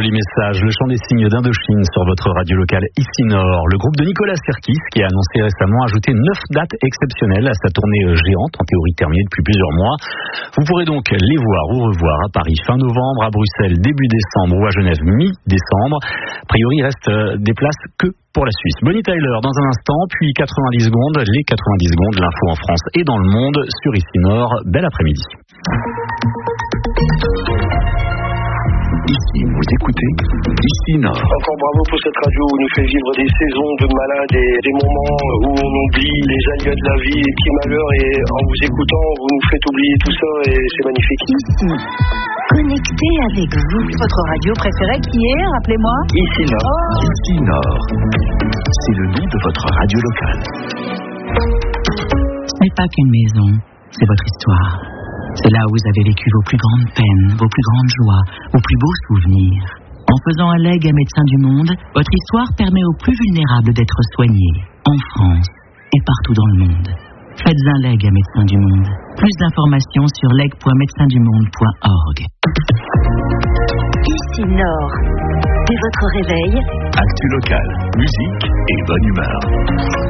jolis messages. Le chant des cygnes d'Indochine sur votre radio locale ici Nord. Le groupe de Nicolas Sirkis qui a annoncé récemment ajouter 9 dates exceptionnelles à sa tournée géante, en théorie terminée depuis plusieurs mois. Vous pourrez donc les voir ou revoir à Paris fin novembre, à Bruxelles début décembre ou à Genève mi-décembre. A priori, il reste des places que pour la Suisse. Bonnie Tyler dans un instant, puis 90 secondes, les 90 secondes, l'info en France et dans le monde sur ici Nord. Bel après-midi. Ici, vous écoutez Ici Nord. Encore bravo pour cette radio où nous fait vivre des saisons de malades et des moments où on oublie les aléas de la vie, les petits malheurs, et en vous écoutant, vous nous faites oublier tout ça et c'est magnifique. Ici, connecté avec vous. Votre radio préférée qui est, rappelez-moi? Ici Nord. Oh. Ici Nord. C'est le nom de votre radio locale. Ce n'est pas qu'une maison, c'est votre histoire. C'est là où vous avez vécu vos plus grandes peines, vos plus grandes joies, vos plus beaux souvenirs. En faisant un legs à Médecins du Monde, votre histoire permet aux plus vulnérables d'être soignés, en France et partout dans le monde. Faites un leg à Médecins du Monde. Plus d'informations sur leg.médecinsdumonde.org. Ici Nord. Dès votre réveil, Actu locale, musique et bonne humeur.